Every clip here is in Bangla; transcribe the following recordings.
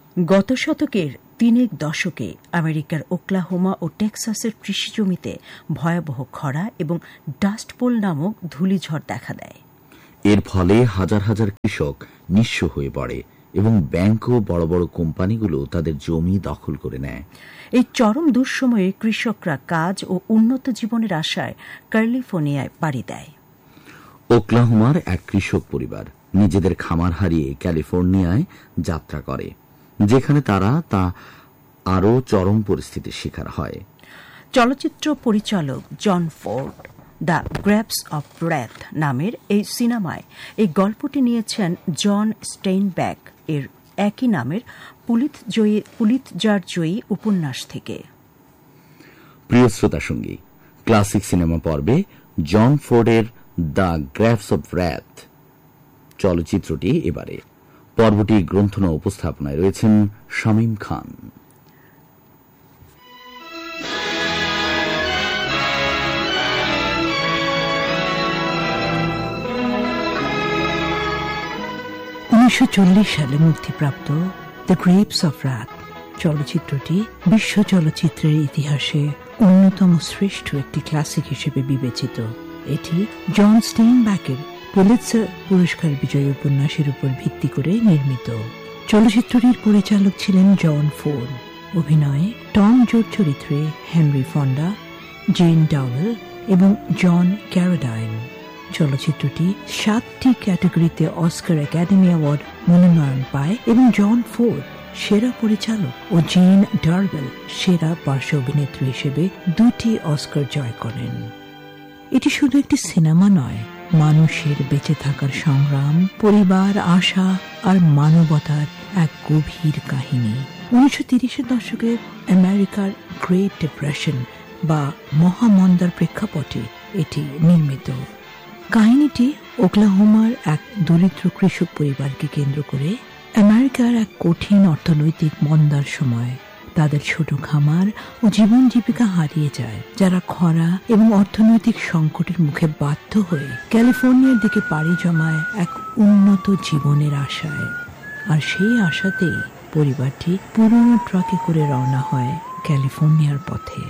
গত শতকের ৩ দশকে আমেরিকার ওকলাহোমা ও টেক্সাসের কৃষিজমিতে ভয়াবহ খরা এবং ডাস্ট বোল নামক ধূলিঝড় দেখা দেয়। এর ফলে হাজার হাজার কৃষক নিঃস্ব হয়ে পড়ে এবং ব্যাংক ও বড় বড় কোম্পানিগুলো তাদের জমি দখল করে নেয়। এই চরম দুঃসময়ে কৃষকরা কাজ ও উন্নত জীবনের আশায় ক্যালিফোর্নিয়ায় পাড়ি দেয়। ওকলাহোমার এক কৃষক পরিবার নিজেদের খামার হারিয়ে ক্যালিফোর্নিয়ায় যাত্রা করে, যেখানে তারা তা আরও চরম পরিস্থিতির শিকার হয়। চলচ্চিত্র পরিচালক John Ford the grapes of wrath নামের এই সিনেমায় এই গল্পটি নিয়েছেন জন স্টেইনব্যাক এর একই নামের পুলিৎজার জয়ী উপন্যাস থেকে। প্রিয় শ্রোতা সঙ্গী, ক্লাসিক সিনেমা পর্বে জন ফোর্ডের দ্য গ্রেপস অব রেথ চলচ্চিত্রটি এবারে। পর্বটি গ্রন্থনা উপস্থাপনায় রয়েছেন শামীম খান। সালে মুক্তিপ্রাপ্ত দ্য গ্রেপস অব রাথ চলচ্চিত্রটি বিশ্ব চলচ্চিত্রের ইতিহাসে অন্যতম শ্রেষ্ঠ একটি ক্লাসিক হিসেবে বিবেচিত। এটি জন স্টেইনব্যাকের পুলিৎজার পুরস্কার বিজয়ী উপন্যাসের উপর ভিত্তি করে নির্মিত। চলচ্চিত্রটির পরিচালক ছিলেন জন ফোর্ড। অভিনয়ে টম জোড চরিত্রে হেনরি ফন্ডা, জেন ডাওয়েল এবং জন ক্যারোলাইন। চলচ্চিত্রটি 7টি ক্যাটাগরিতে অস্কার একাডেমি অ্যাওয়ার্ড মনোনয়ন পায় এবং জন ফোর্ড সেরা পরিচালক ও জেন ডাওয়েল সেরা পার্শ্ব অভিনেত্রী হিসেবে 2টি অস্কার জয় করেন। এটি শুধু একটি সিনেমা নয়, মানুষের বেঁচে থাকার সংগ্রাম, পরিবার, আশা আর মানবতার এক গভীর কাহিনী। 1930-এর দশকে আমেরিকার গ্রেট ডিপ্রেশন বা মহামন্দার প্রেক্ষাপটে এটি নির্মিত। কাহিনীটি ওকলাহোমার এক দরিদ্র কৃষক পরিবারকে কেন্দ্র করে। আমেরিকার এক কঠিন অর্থনৈতিক মন্দার সময় তাদের ছোট খামার ও জীবন জীবিকা হারিয়ে যায়, যারা খরা এবং অর্থনৈতিক সংকটের মুখে বাধ্য হয়ে ক্যালিফোর্নিয়ার দিকে পাড়ি জমায় এক উন্নত জীবনের আশায়। আর সেই আশাতেই পরিবারটি পুরনো ট্রাকে করে রওনা হয় ক্যালিফোর্নিয়ার পথে।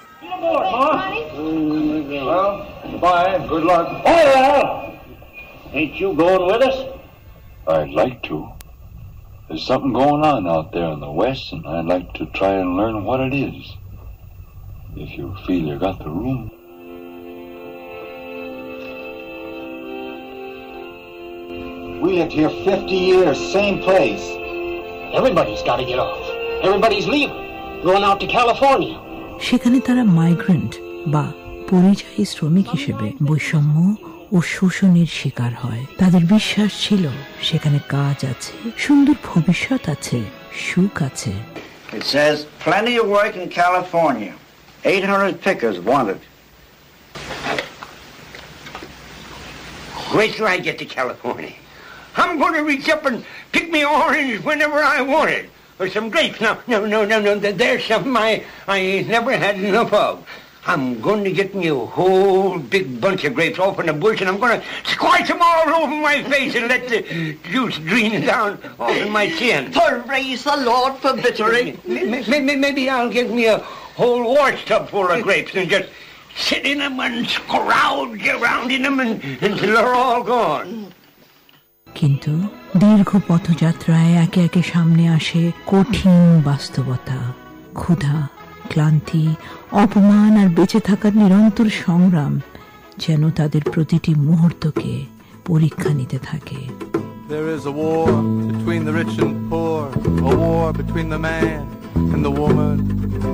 Well, goodbye. Good luck. Oh, yeah. Ain't you going with us? I'd like to. There's something going on out there in the West, and I'd like to try and learn what it is. If you feel you got the room. We lived here 50 years, same place. Everybody's got to get off. Everybody's leaving, going out to California. সেখানে তারা মাইগ্রেন্ট বা পরিযায়ী শ্রমিক হিসেবে বৈষম্য ও শোষণের শিকার হয়। তাদের বিশ্বাস ছিল সেখানে কাজ আছে, সুন্দর ভবিষ্যৎ আছে, সুখ আছে। It says plenty of work in California. 800 pickers wanted. Wait till I get to California. I'm going to reach up and pick me orange whenever I want it. Or some grapes. No. There's something I ain't never had enough of. I'm going to get me a whole big bunch of grapes off in the bush, and I'm going to squash them all over my face and let the juice drain down off in my chin. Praise the Lord for victory. Maybe I'll get me a whole wash tub full of grapes and just sit in them and scrouge around in them until they're all gone. কিন্তু দীর্ঘ পথযাত্রায় একে একে সামনে আসে কঠিন বাস্তবতা, ক্ষুধা, ক্লান্তি, অপমান আর বেঁচে থাকার নিরন্তর সংগ্রাম যেন তাদের প্রতিটি মুহূর্তকে পরীক্ষা নিতে থাকে। There is a war between the rich and poor, a war between the man and the woman.